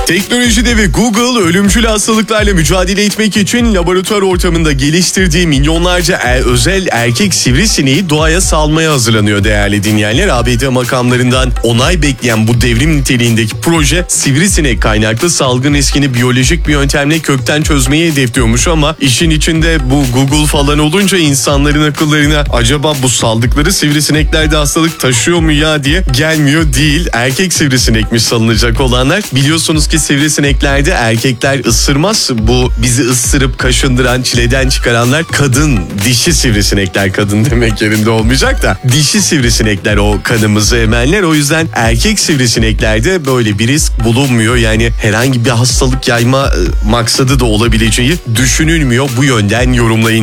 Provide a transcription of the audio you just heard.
Teknolojide ve Google ölümcül hastalıklarla mücadele etmek için laboratuvar ortamında geliştirdiği milyonlarca özel erkek sivrisineği doğaya salmaya hazırlanıyor değerli dinleyenler. ABD makamlarından onay bekleyen bu devrim niteliğindeki proje sivrisinek kaynaklı salgın riskini biyolojik bir yöntemle kökten çözmeyi hedefliyormuş ama işin içinde bu Google falan olunca insanların akıllarına acaba bu saldıkları sivrisineklerde hastalık taşıyor mu ya diye gelmiyor değil. Erkek sivrisinekmiş salınacak olanlar. Biliyorsunuz ki sivrisineklerde erkekler ısırmaz. Bu bizi ısırıp kaşındıran, çileden çıkaranlar kadın, dişi sivrisinekler, kadın demek yerinde olmayacak da dişi sivrisinekler o kanımızı emenler. O yüzden erkek sivrisineklerde böyle bir risk bulunmuyor. Yani herhangi bir hastalık yayma maksadı da olabileceği düşünülmüyor. Bu yönden yorumlayın.